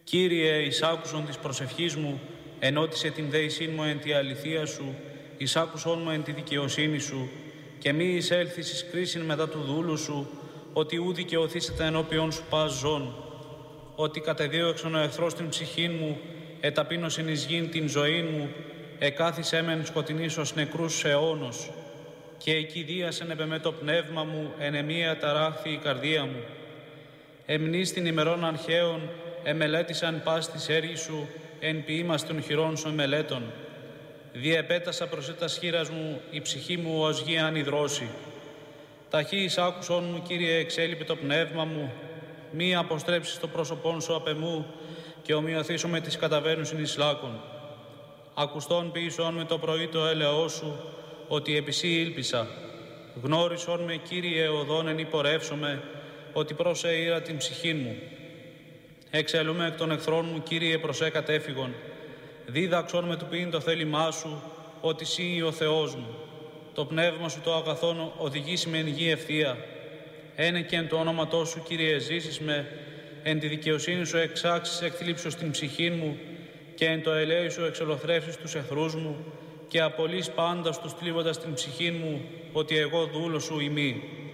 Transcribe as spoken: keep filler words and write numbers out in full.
Κύριε, εισάκουσον της προσευχής μου, ενώτισε την δέησήν μου εν τη αληθεία σου, εισάκουσον μου εν τη δικαιοσύνη σου, και μη εισέλθεις εις κρίσιν μετά του δούλου σου, ότι ου δικαιωθήσετε ενώπιον σου πας ζών. Ότι κατεδίωξον ο εχθρός την ψυχήν μου, εταπείνωσιν εις γήν την ζωήν μου, εκάθισέ μεν σκοτεινής ως νεκρούς αιώνος. Και εκεί δίασεν επεμέ το πνεύμα μου, εν εμία ταράχθη η καρδία μου. Εμνείς την ημερών αρχαίων, εμελέτησαν πας της έργη σου, εν ποιήμας των χειρών σου μελέτων. Διεπέτασα προς έτας χείρας μου, η ψυχή μου ως γη ανιδρώσει. Ταχύ εισάκουσον μου, Κύριε, εξέλιπε το πνεύμα μου, μη αποστρέψεις το πρόσωπόν σου απ' εμού, και ομοιωθήσω με τις καταβαίνουσιν εις λάκων. Ακουστών ποιησόν με το πρωί το έλεό σου, ότι επί σύ ήλπισα. Γνώρισον με, Κύριε, οδόν εν υπορεύσομαι, ότι προς εήρα την ψυχήν μου. Εξελούμε εκ των εχθρών μου, Κύριε, προς ε κατέφυγον. Δίδαξον με του ποιήν το θέλημά σου, ότι σύ ο Θεός μου. Το πνεύμα σου το αγαθόν οδηγήσει με εν γη ευθεία. Ένε και εν το όνοματό σου, Κύριε, ζήσεις με, εν τη δικαιοσύνη σου εξάξεις εκθλίψος την ψυχήν μου, και εν το ελέη σου εξολοθρεύσεις τους εχθρούς μου, και απολύς πάντα τους θλίβοντας την ψυχήν μου, ότι εγώ δούλος σου ημί.